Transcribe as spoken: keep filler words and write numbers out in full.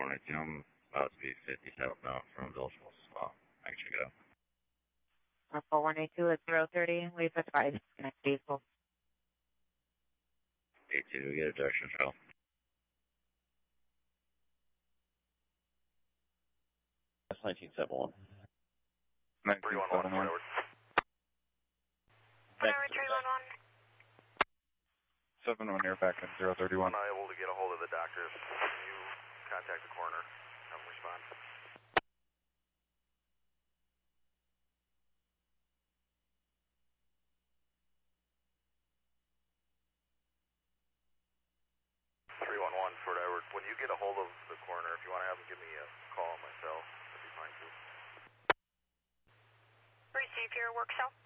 twenty-two, I'm about to be fifty southbound from Villageville. So I can check it out. four one eight two at zero thirty. We've advised disconnect vehicle. eight two, get a direction trail. That's nineteen seventy-one. three one one, forward. Whatever, three one one. seven one here, back at zero thirty-one. I'm not able to get a hold of the doctor. Can you contact the coroner? Have him respond. three one one, Fort Edward. When you get a hold of the coroner, if you want to have him give me a call on my cell, that'd be fine too. Receive your work cell.